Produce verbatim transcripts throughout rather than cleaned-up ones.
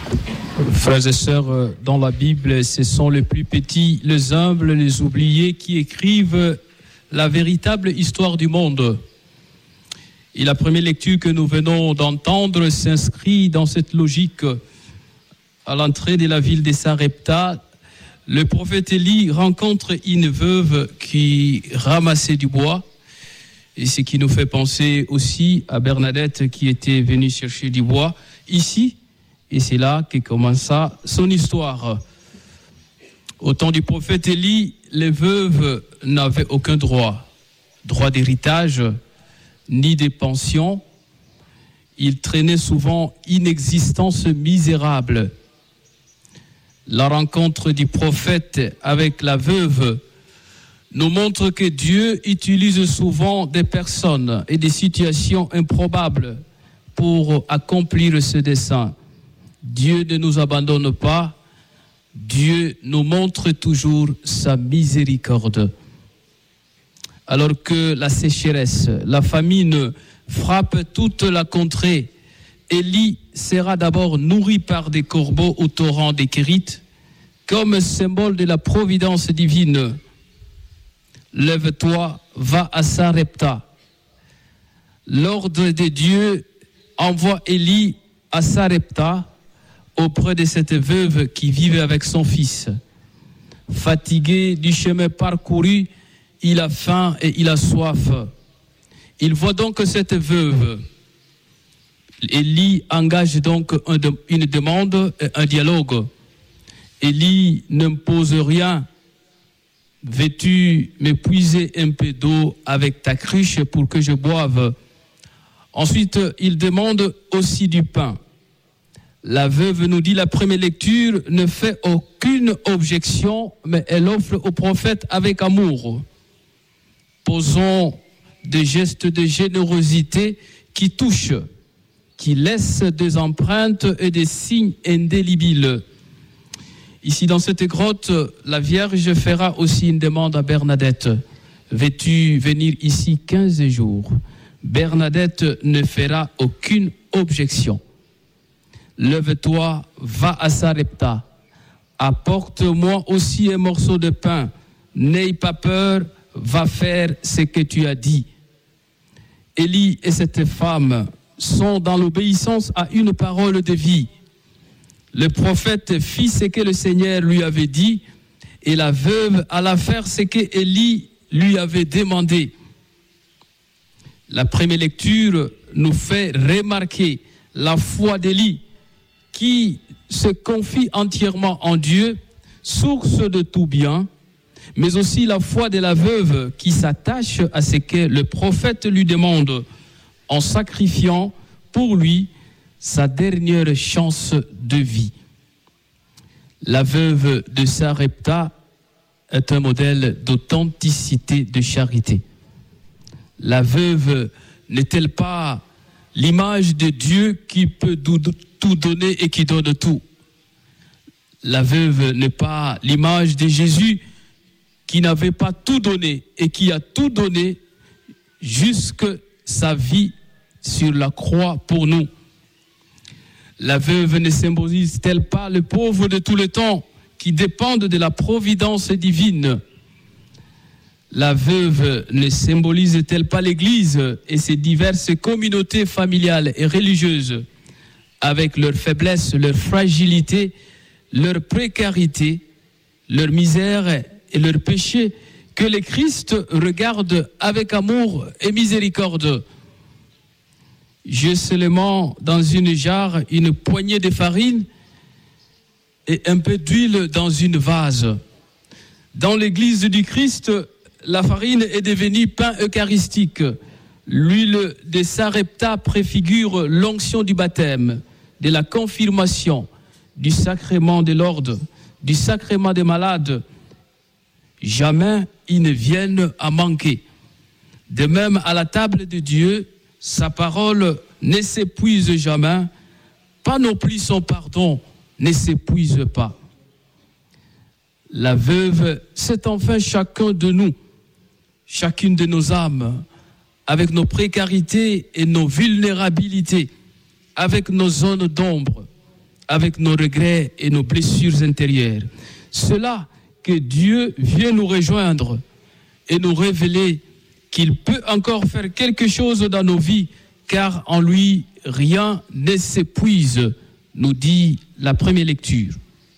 Frères et sœurs, dans la Bible, ce sont les plus petits, les humbles, les oubliés qui écrivent la véritable histoire du monde. Et la première lecture que nous venons d'entendre s'inscrit dans cette logique. À l'entrée de la ville de Sarepta, le prophète Élie rencontre une veuve qui ramassait du bois. Et ce qui nous fait penser aussi à Bernadette qui était venue chercher du bois ici. Et c'est là que commença son histoire. Au temps du prophète Élie, les veuves n'avaient aucun droit. Droit d'héritage, ni de pension. Ils traînaient souvent une existence misérable. La rencontre du prophète avec la veuve nous montre que Dieu utilise souvent des personnes et des situations improbables pour accomplir ce dessein. Dieu ne nous abandonne pas, Dieu nous montre toujours sa miséricorde. Alors que la sécheresse, la famine frappe toute la contrée, Élie sera d'abord nourri par des corbeaux au torrent des Kérites, comme symbole de la providence divine. Lève-toi, va à Sarepta. L'ordre de Dieu envoie Élie à Sarepta auprès de cette veuve qui vivait avec son fils. Fatigué du chemin parcouru, il a faim et il a soif. Il voit donc cette veuve. Élie engage donc un de, une demande, un dialogue. Élie n'impose rien. Veux-tu m'épuiser un peu d'eau avec ta cruche pour que je boive? Ensuite, il demande aussi du pain. La veuve, nous dit la première lecture, ne fait aucune objection, mais elle offre au prophète avec amour. Posons des gestes de générosité qui touchent, qui laissent des empreintes et des signes indélébiles. Ici, dans cette grotte, la Vierge fera aussi une demande à Bernadette. Veux-tu venir ici quinze jours? Bernadette ne fera aucune objection. Lève-toi, va à Sarepta. Apporte-moi aussi un morceau de pain. N'aie pas peur, va faire ce que tu as dit. Élie et cette femme sont dans l'obéissance à une parole de vie. Le prophète fit ce que le Seigneur lui avait dit et la veuve alla faire ce que Élie lui avait demandé. La première lecture nous fait remarquer la foi d'Élie qui se confie entièrement en Dieu, source de tout bien, mais aussi la foi de la veuve qui s'attache à ce que le prophète lui demande en sacrifiant pour lui sa dernière chance de vie. La veuve de Sarepta est un modèle d'authenticité, de charité. La veuve n'est-elle pas l'image de Dieu qui peut tout donner et qui donne tout? La veuve n'est pas l'image de Jésus qui n'avait pas tout donné et qui a tout donné jusque sa vie sur la croix pour nous. La veuve ne symbolise-t-elle pas le pauvre de tout le temps qui dépendent de la providence divine? La veuve ne symbolise-t-elle pas l'Église et ses diverses communautés familiales et religieuses avec leur faiblesse, leur fragilité, leur précarité, leur misère et leur péché que le Christ regarde avec amour et miséricorde? J'ai seulement dans une jarre une poignée de farine et un peu d'huile dans une vase. Dans l'église du Christ, la farine est devenue pain eucharistique. L'huile de Sarepta préfigure l'onction du baptême, de la confirmation, du sacrement de l'ordre, du sacrement des malades. Jamais ils ne viennent à manquer. De même, à la table de Dieu, sa parole ne s'épuise jamais, pas non plus son pardon ne s'épuise pas. La veuve, c'est enfin chacun de nous, chacune de nos âmes, avec nos précarités et nos vulnérabilités, avec nos zones d'ombre, avec nos regrets et nos blessures intérieures. C'est là que Dieu vient nous rejoindre et nous révéler qu'il peut encore faire quelque chose dans nos vies, car en lui, rien ne s'épuise, nous dit la première lecture.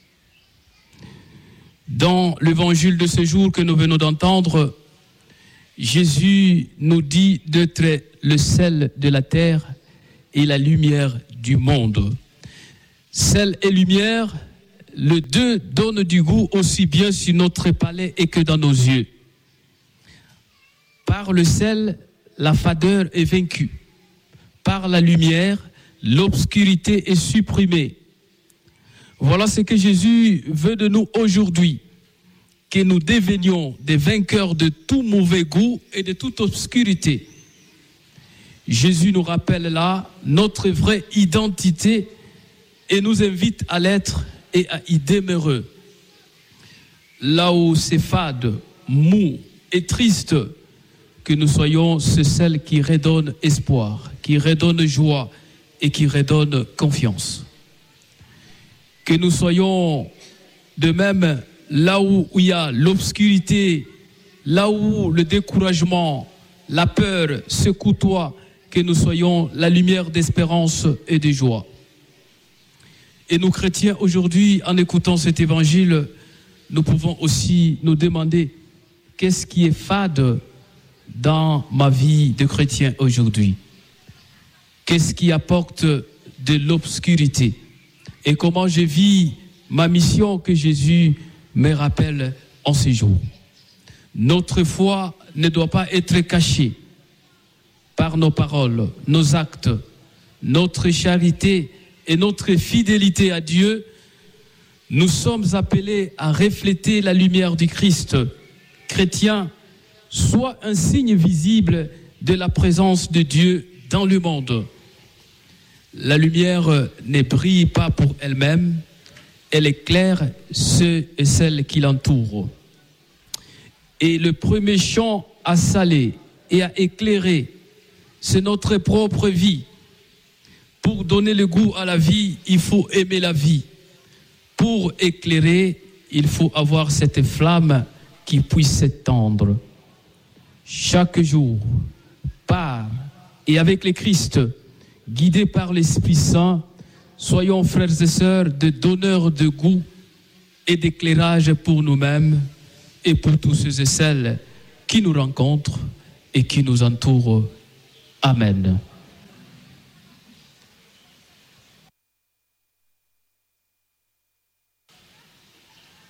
Dans l'évangile de ce jour que nous venons d'entendre, Jésus nous dit d'être le sel de la terre et la lumière du monde. Sel et lumière, les deux donnent du goût aussi bien sur notre palais et que dans nos yeux. Par le sel, la fadeur est vaincue. Par la lumière, l'obscurité est supprimée. Voilà ce que Jésus veut de nous aujourd'hui, que nous devenions des vainqueurs de tout mauvais goût et de toute obscurité. Jésus nous rappelle là notre vraie identité et nous invite à l'être et à y demeurer. Là où c'est fade, mou et triste, que nous soyons ce sel qui redonne espoir, qui redonne joie et qui redonne confiance. Que nous soyons de même là où il y a l'obscurité, là où le découragement, la peur se côtoient, que nous soyons la lumière d'espérance et de joie. Et nous chrétiens aujourd'hui, en écoutant cet évangile, nous pouvons aussi nous demander qu'est-ce qui est fade dans ma vie de chrétien aujourd'hui? Qu'est-ce qui apporte de l'obscurité? Et comment je vis ma mission que Jésus me rappelle en ces jours? Notre foi ne doit pas être cachée par nos paroles, nos actes, notre charité et notre fidélité à Dieu. Nous sommes appelés à refléter la lumière du Christ. Chrétien, soit un signe visible de la présence de Dieu dans le monde. La lumière ne brille pas pour elle-même, elle éclaire ceux et celles qui l'entourent. Et le premier champ à saler et à éclairer, c'est notre propre vie. Pour donner le goût à la vie, il faut aimer la vie. Pour éclairer, il faut avoir cette flamme qui puisse s'étendre. Chaque jour, par et avec le Christ, guidés par l'Esprit Saint, soyons frères et sœurs de donneurs de goût et d'éclairage pour nous-mêmes et pour tous ceux et celles qui nous rencontrent et qui nous entourent. Amen.